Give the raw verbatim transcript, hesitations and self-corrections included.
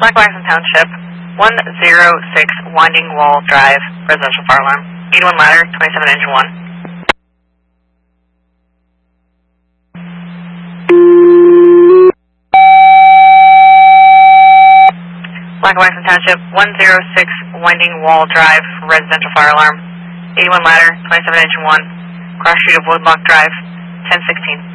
Black Waxon Township, one oh six Winding Wall Drive, residential fire alarm. eighty-one ladder, twenty-seven engine one. Black Waxon Township, one oh six Winding Wall Drive, residential fire alarm. eighty-one ladder, twenty-seven engine one. Cross street of Woodlock Drive, ten sixteen.